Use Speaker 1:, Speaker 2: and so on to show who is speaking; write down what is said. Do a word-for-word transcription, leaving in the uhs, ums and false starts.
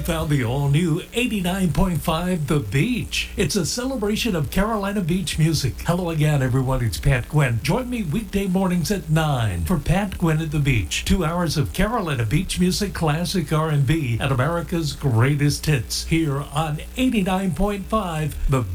Speaker 1: found the all-new eighty-nine point five The Beach. It's a celebration of Carolina beach music. Hello again, everyone. It's Pat Gwynn. Join me weekday mornings at nine for Pat Gwynn at the Beach. Two hours of Carolina beach music, classic R and B, and America's greatest hits here on eighty-nine point five The